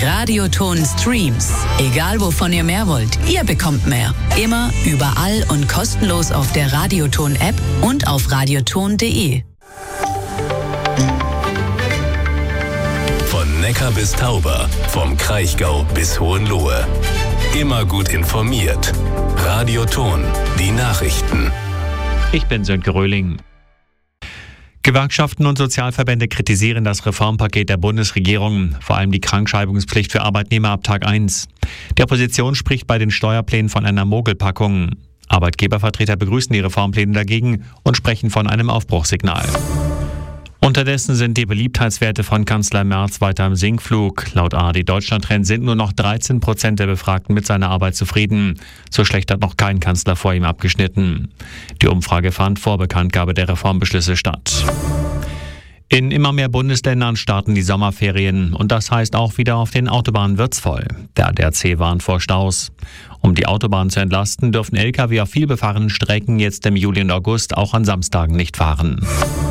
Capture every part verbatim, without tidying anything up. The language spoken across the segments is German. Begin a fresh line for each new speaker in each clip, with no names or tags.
Radioton Streams. Egal wovon ihr mehr wollt, ihr bekommt mehr. Immer, überall und kostenlos auf der Radioton-App und auf radioton punkt de.
Von Neckar bis Tauber, vom Kraichgau bis Hohenlohe. Immer gut informiert. Radioton, die Nachrichten.
Ich bin Sönke Röhling. Gewerkschaften und Sozialverbände kritisieren das Reformpaket der Bundesregierung, vor allem die Krankschreibungspflicht für Arbeitnehmer ab Tag eins. Die Opposition spricht bei den Steuerplänen von einer Mogelpackung. Arbeitgebervertreter begrüßen die Reformpläne dagegen und sprechen von einem Aufbruchssignal. Unterdessen sind die Beliebtheitswerte von Kanzler Merz weiter im Sinkflug. Laut A R D Deutschland-Trend sind nur noch dreizehn Prozent der Befragten mit seiner Arbeit zufrieden. So schlecht hat noch kein Kanzler vor ihm abgeschnitten. Die Umfrage fand vor Bekanntgabe der Reformbeschlüsse statt. In immer mehr Bundesländern starten die Sommerferien und das heißt auch wieder auf den Autobahnen wird's voll. Der A D A C warnt vor Staus. Um die Autobahn zu entlasten, dürfen L K W auf vielbefahrenen Strecken jetzt im Juli und August auch an Samstagen nicht fahren.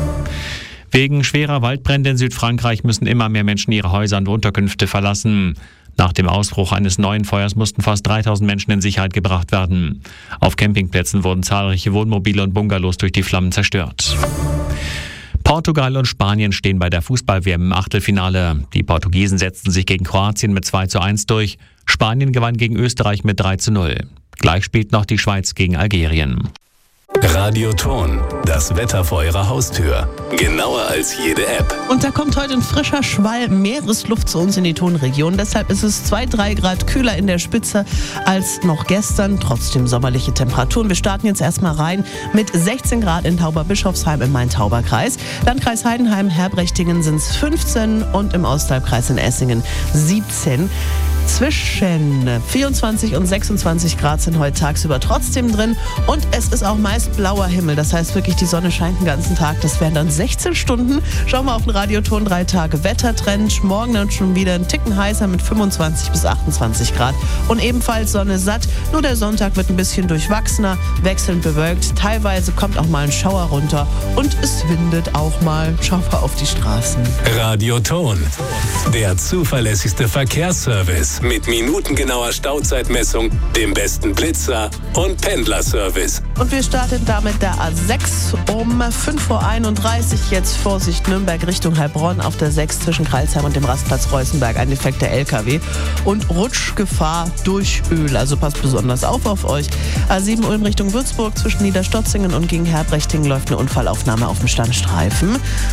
Wegen schwerer Waldbrände in Südfrankreich müssen immer mehr Menschen ihre Häuser und Unterkünfte verlassen. Nach dem Ausbruch eines neuen Feuers mussten fast dreitausend Menschen in Sicherheit gebracht werden. Auf Campingplätzen wurden zahlreiche Wohnmobile und Bungalows durch die Flammen zerstört. Portugal und Spanien stehen bei der Fußball-W M im Achtelfinale. Die Portugiesen setzten sich gegen Kroatien mit zwei zu eins durch. Spanien gewann gegen Österreich mit drei zu null. Gleich spielt noch die Schweiz gegen Algerien.
Radioton, das Wetter vor Ihrer Haustür. Genauer als jede App.
Und da kommt heute ein frischer Schwall Meeresluft zu uns in die Tonregion. Deshalb ist es zwei, drei Grad kühler in der Spitze als noch gestern. Trotzdem sommerliche Temperaturen. Wir starten jetzt erstmal rein mit sechzehn Grad in Tauberbischofsheim im Main-Tauber-Kreis. Landkreis Heidenheim, Herbrechtingen sind es fünfzehn und im Osthalbkreis in Essingen siebzehn. Zwischen vierundzwanzig und sechsundzwanzig Grad sind heute tagsüber trotzdem drin und es ist auch meist blauer Himmel. Das heißt wirklich, die Sonne scheint den ganzen Tag. Das wären dann sechzehn Stunden. Schauen wir auf den Radioton, drei Tage Wettertrend. Morgen dann schon wieder ein Ticken heißer mit fünfundzwanzig bis achtundzwanzig Grad und ebenfalls Sonne satt. Nur der Sonntag wird ein bisschen durchwachsener, wechselnd bewölkt. Teilweise kommt auch mal ein Schauer runter und es windet auch mal. Schauen wir auf die Straßen.
Radioton, der zuverlässigste Verkehrsservice. Mit minutengenauer Stauzeitmessung, dem besten Blitzer und Pendlerservice.
Und wir starten damit der A sechs um fünf Uhr einunddreißig. Jetzt Vorsicht Nürnberg Richtung Heilbronn auf der sechs zwischen Kreilsheim und dem Rastplatz Reußenberg. Ein defekter L K W und Rutschgefahr durch Öl. Also passt besonders auf auf euch. A sieben Ulm Richtung Würzburg zwischen Niederstotzingen und gegen Herbrechtingen läuft eine Unfallaufnahme auf dem Standstreifen.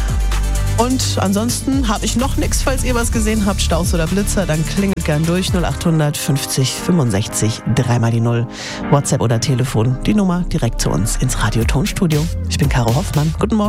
Und ansonsten habe ich noch nichts, falls ihr was gesehen habt, Staus oder Blitzer, dann klingelt gern durch null acht fünfzig fünfundsechzig, dreimal die Null, WhatsApp oder Telefon, die Nummer direkt zu uns ins Radiotonstudio. Ich bin Caro Hoffmann, guten Morgen.